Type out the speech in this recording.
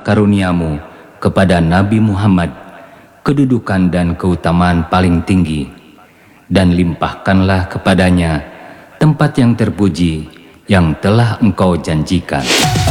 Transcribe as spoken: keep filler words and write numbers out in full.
karuniamu kepada Nabi Muhammad kedudukan dan keutamaan paling tinggi, dan limpahkanlah kepadanya tempat yang terpuji yang telah Engkau janjikan.